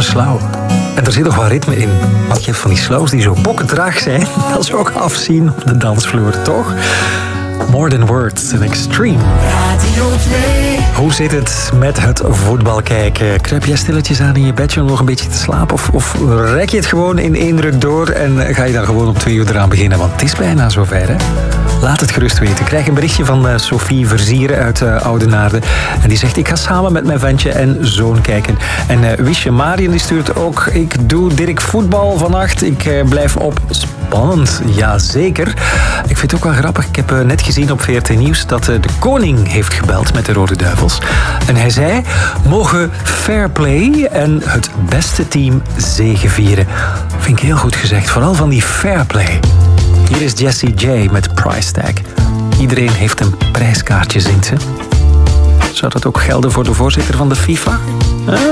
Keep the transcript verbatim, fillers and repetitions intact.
slauw. En er zit nog wat ritme in. Want je hebt van die slauws die zo bokkentraag zijn. Dat ze ook afzien op de dansvloer, toch? More Than Words en Extreme. Radio twee. Hoe zit het met het voetbal kijken? Kruip jij stilletjes aan in je bedje om nog een beetje te slapen? Of, of rek je het gewoon in één druk door en ga je dan gewoon om twee uur eraan beginnen? Want het is bijna zover, hè? Laat het gerust weten. Ik krijg een berichtje van uh, Sophie Verzieren uit uh, Oudenaarde. En die zegt, ik ga samen met mijn ventje en zoon kijken. En uh, Wiesje Marien die stuurt ook, ik doe Dirk voetbal vannacht. Ik uh, blijf op. Spannend, jazeker. Ik vind het ook wel grappig. Ik heb uh, net gezien op V R T Nieuws dat uh, de koning heeft gebeld met de Rode Duivels. En hij zei, mogen fair play en het beste team zegevieren. Vind ik heel goed gezegd. Vooral van die fair play. Hier is Jessie J met Price Tag. Iedereen heeft een prijskaartje, zingt ze. Zou dat ook gelden voor de voorzitter van de FIFA? Huh?